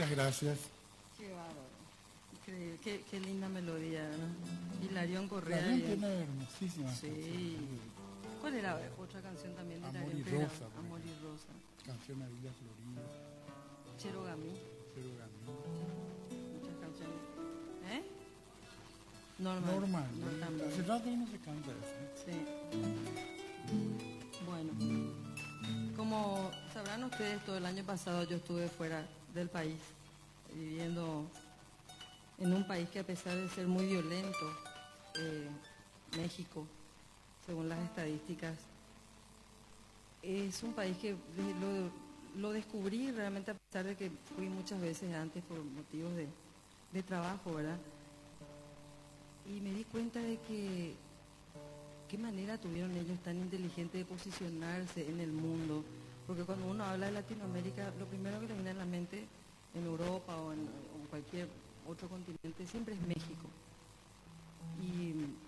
Muchas gracias. Qué bárbaro. Increíble. Qué linda melodía, ¿no? Hilarión Correa. Clarín tiene hermosísimas Sí. canciones. ¿Cuál era otra canción también de Amor Hilarión? y Que era Rosa, por Amor y ejemplo. Rosa. Canción a Villa Florida, Cherogamí. Cero Gamín. Muchas canciones. ¿Eh? Normal. Normal. No, también. Hace rato no se canta eso. Sí. Bueno, como sabrán ustedes, todo el año pasado yo estuve fuera del país, viviendo en un país que a pesar de ser muy violento, México, según las estadísticas, es un país que lo descubrí realmente a pesar de que fui muchas veces antes por motivos de trabajo, ¿verdad? Y me di cuenta de que qué manera tuvieron ellos tan inteligente de posicionarse en el mundo, porque cuando uno habla de Latinoamérica, lo primero que le viene a la mente en Europa o en cualquier otro continente siempre es México.